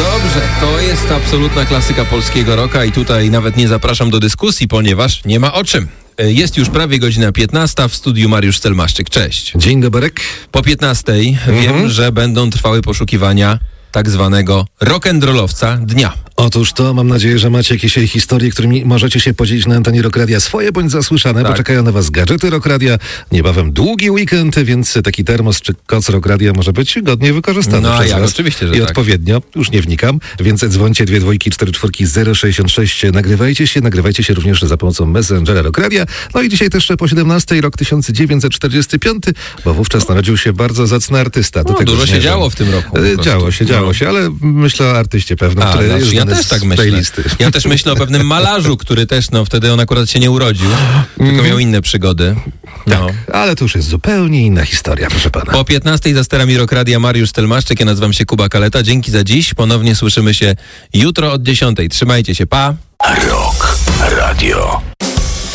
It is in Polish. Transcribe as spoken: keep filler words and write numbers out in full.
dobrze, to jest absolutna klasyka polskiego rocka i tutaj nawet nie zapraszam do dyskusji, ponieważ nie ma o czym. Jest już prawie godzina piętnasta, w studiu Mariusz Stelmaszczyk. Cześć. Dzień dobry. Po piętnastej mhm. wiem, że będą trwały poszukiwania tak zwanego rock'n'rollowca dnia. Otóż to, mam nadzieję, że macie jakieś historie, którymi możecie się podzielić na antenie Rock Radia, swoje bądź zasłyszane, tak. bo czekają na was gadżety Rock Radia, niebawem długi weekend, więc taki termos czy koc Rock Radia może być godnie wykorzystany no, przez jak, was. oczywiście, że I tak. odpowiednio, już nie wnikam, więc dzwońcie dwie dwójki, cztery czwórki, zero sześćdziesiąt sześć, nagrywajcie się, nagrywajcie się również za pomocą Messengera Rock Radia. No i dzisiaj też po siedemnastej, rok tysiąc dziewięćset czterdziesty piąty, bo wówczas narodził się bardzo zacny artysta. Do no, tego dużo się działo w tym roku. Działo się, działo no. się, ale myślę o artyście pewnym, A, który znaczy, jest ja znany też tak z myślę. playlisty. Ja też myślę o pewnym malarzu, który też, no wtedy on akurat się nie urodził, tylko miał inne przygody. No. Tak, ale to już jest zupełnie inna historia, proszę pana. Po piętnastej za sterami Rock Radia Mariusz Stelmaszczyk, ja nazywam się Kuba Kaleta. Dzięki za dziś, ponownie słyszymy się jutro od dziesiątej. Trzymajcie się, pa! Rock Radio.